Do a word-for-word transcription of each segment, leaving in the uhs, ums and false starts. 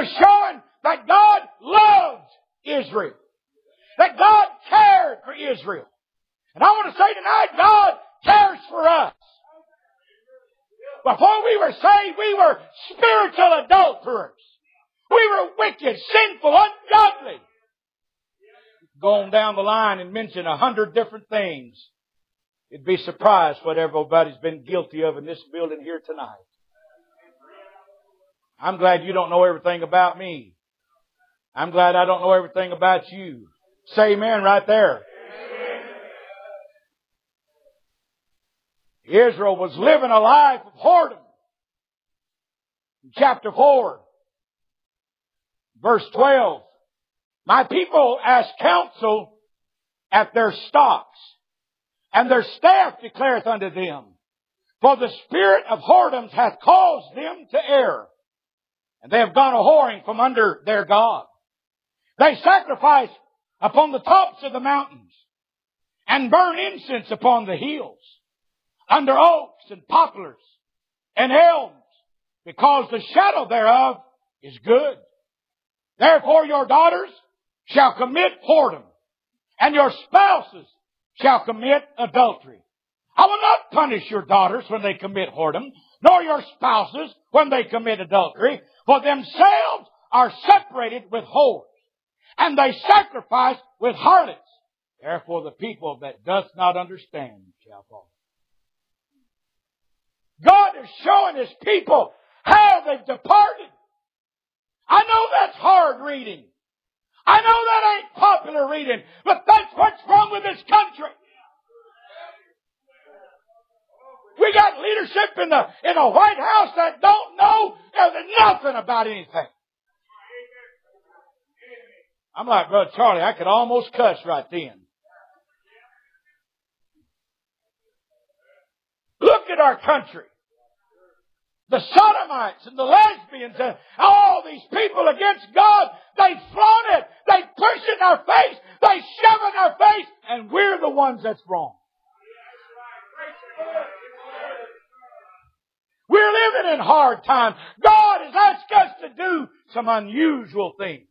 was showing that God loved Israel. That God cared for Israel. And I want to say tonight, God cares for us. Before we were saved, we were spiritual adulterers. We were wicked, sinful, ungodly. Go on down the line and mention a hundred different things. You'd be surprised what everybody's been guilty of in this building here tonight. I'm glad you don't know everything about me. I'm glad I don't know everything about you. Say amen right there. Amen. Israel was living a life of whoredom. In chapter four, verse twelve. My people ask counsel at their stocks, and their staff declareth unto them, for the spirit of whoredoms hath caused them to err, and they have gone a whoring from under their God. They sacrifice upon the tops of the mountains, and burn incense upon the hills, under oaks and poplars and elms, because the shadow thereof is good. Therefore your daughters shall commit whoredom, and your spouses shall commit adultery. I will not punish your daughters when they commit whoredom, nor your spouses when they commit adultery, for themselves are separated with whores, and they sacrifice with harlots. Therefore the people that doth not understand shall fall. God is showing His people how they've departed. I know that's hard reading. I know that ain't popular reading, but that's what's wrong with this country. We got leadership in the in the White House that don't know nothing about anything. I'm like Brother Charlie, I could almost cuss right then. Look at our country. The sodomites and the lesbians and all these people against God, they flaunt it. They push it in our face. They shove it in our face. And we're the ones that's wrong. We're living in hard times. God has asked us to do some unusual things.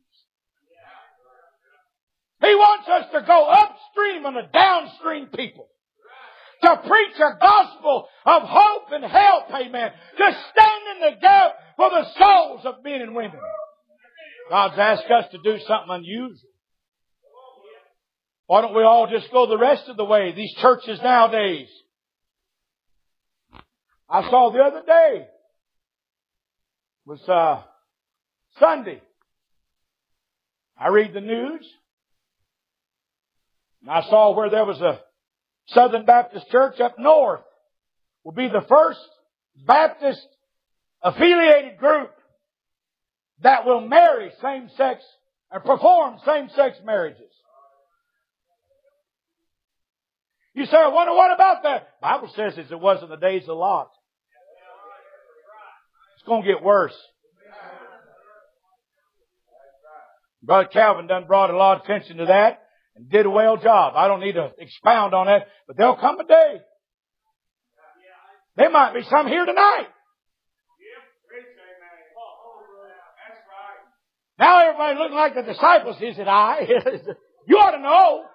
He wants us to go upstream on the downstream people. To preach a gospel of hope and help, amen. To stand in the gap for the souls of men and women. God's asked us to do something unusual. Why don't we all just go the rest of the way? These churches nowadays. I saw the other day, it was uh, Sunday. I read the news. And I saw where there was a Southern Baptist Church up north will be the first Baptist affiliated group that will marry same-sex or perform same-sex marriages. You say, I wonder what about that? The Bible says as it was in the days of Lot. It's going to get worse. Brother Calvin done brought a lot of attention to that. And did a well job. I don't need to expound on that. But there'll come a day. There might be some here tonight. Now everybody looking like the disciples. Is it I? You ought to know.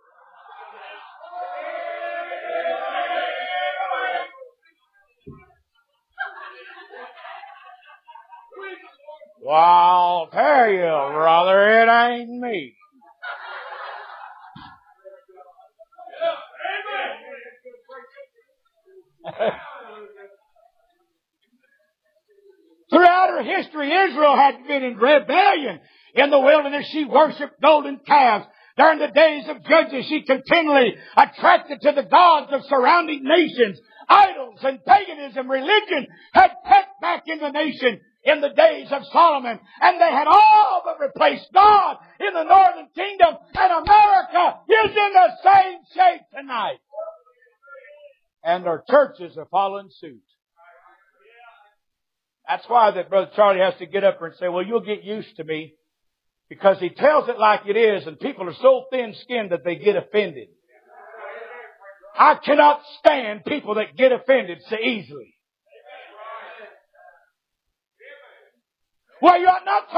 Well, I'll tell you, brother, it ain't me. Throughout her history, Israel had been in rebellion. In the wilderness, she worshipped golden calves. During the days of Judges, she continually attracted to the gods of surrounding nations. Idols and paganism, religion had crept back in the nation in the days of Solomon. And they had all but replaced God in the northern kingdom. And America is in the same shape tonight. And our churches are following suit. That's why that Brother Charlie has to get up and say, well, you'll get used to me. Because he tells it like it is, and people are so thin-skinned that they get offended. I cannot stand people that get offended so easily. Well, you're not